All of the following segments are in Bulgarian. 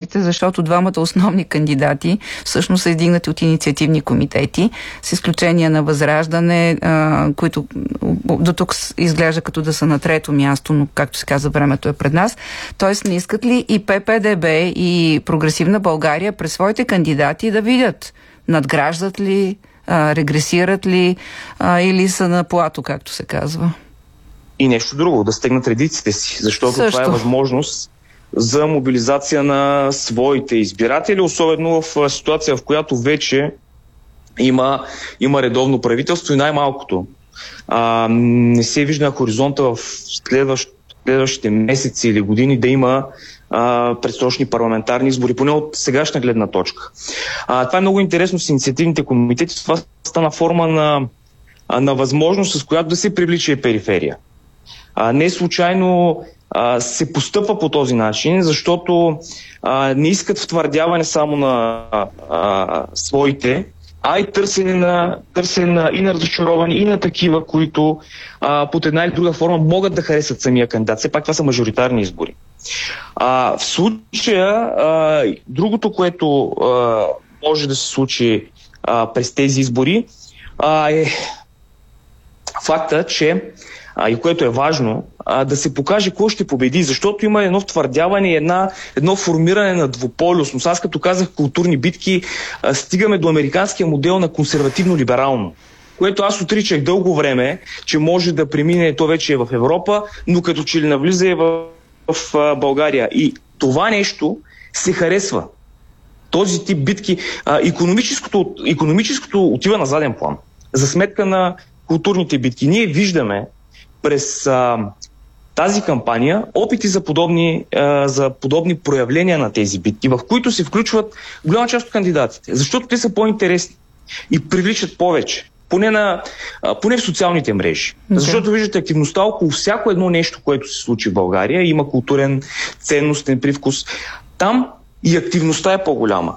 кандидатите, защото двамата основни кандидати всъщност са издигнати от инициативни комитети, с изключение на Възраждане, които до тук изглежда като да са на трето място, но както се каза, времето е пред нас. Тоест не искат ли и ППДБ и Прогресивна България през своите кандидати да видят надграждат ли, регресират ли или са на плато, както се казва? И нещо друго, да стегнат редиците си, защото това е възможност за мобилизация на своите избиратели, особено в ситуация, в която вече има редовно правителство и най-малкото не се вижда на хоризонта в следващите месеци или години да има предсрочни парламентарни избори, поне от сегашна гледна точка. Това е много интересно с инициативните комитети. Това стана форма на възможност, с която да се привлича и периферия. Не случайно се постъпва по този начин, защото не искат втвърдяване само на своите, а и търсене и на разочаровани, и на такива, които под една или друга форма могат да харесат самия кандидат. Все пак това са мажоритарни избори. В случая, другото, което може да се случи през тези избори, е факта, че и което е важно, да се покаже кой ще победи, защото има едно втвърдяване и едно формиране на двуполюсност. Аз като казах културни битки, стигаме до американския модел на консервативно-либерално, което аз отричах дълго време, че може да премине, то вече е в Европа, но като че ли навлиза е в България. И това нещо се харесва. Този тип битки. Икономическото отива на заден план. За сметка на културните битки. Ние виждаме през тази кампания опити за подобни проявления на тези битки, в които се включват голяма част от кандидатите, защото те са по-интересни и привличат повече. Поне в социалните мрежи. Okay. Защото виждате активността около всяко едно нещо, което се случи в България, има културен, ценностен привкус. Там и активността е по-голяма.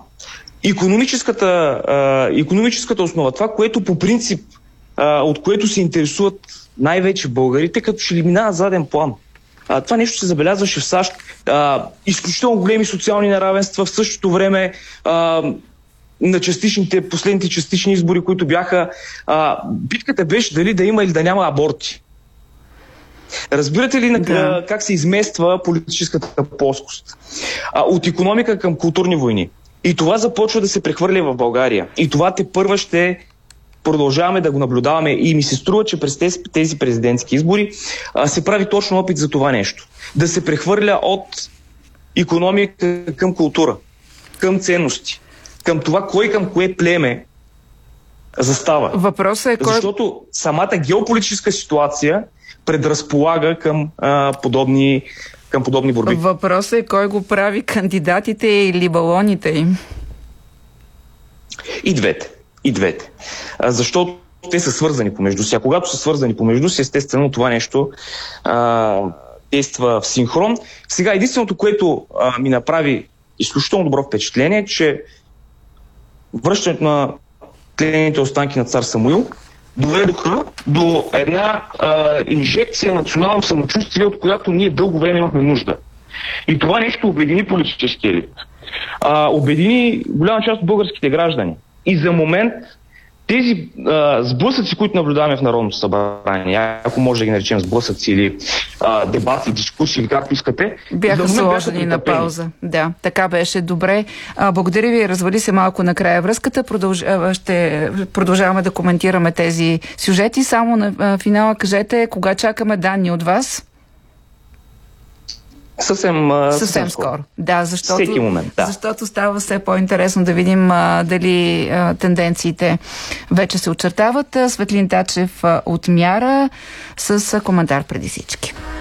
Икономическата основа, това, което по принцип от което се интересуват най-вече българите, като ще ли минава заден план. Това нещо се забелязваше в САЩ. Изключително големи социални неравенства, в същото време на последните частични избори, които бяха, битката беше дали да има или да няма аборти. Разбирате ли как се измества политическата плоскост? От икономика към културни войни. И това започва да се прехвърля в България. И това тепърва ще продължаваме да го наблюдаваме и ми се струва, че през тези президентски избори се прави точно опит за това нещо. Да се прехвърля от икономика към култура, към ценности, към това кой към кое племе застава. Въпросът е защото самата геополитическа ситуация предразполага към подобни борби. Въпросът е кой го прави, кандидатите или балоните им? И двете. Защото те са свързани помежду си. А когато са свързани помежду си, естествено това нещо действа в синхрон. Сега единственото, което ми направи изключително добро впечатление, че връщането на тлените останки на цар Самуил доведоха до една инжекция на национално самочувствие, от която ние дълго време имахме нужда. И това нещо обедини политическия елит. Обедини голяма част от българските граждани. И за момент тези сблъсъци, които наблюдаваме в Народното събрание, ако може да ги наречем сблъсъци или дебати, дискусии, както искате, бяха сложени на пауза. Да, така беше. Добре. Благодаря ви. Развали се малко накрая връзката. Ще продължаваме да коментираме тези сюжети. Само на финала кажете, кога чакаме данни от вас? Съвсем скоро. Да, всеки момент, да. Защото става все по-интересно да видим дали тенденциите вече се очертават. Светлин Тачев от Мяра с коментар преди всички.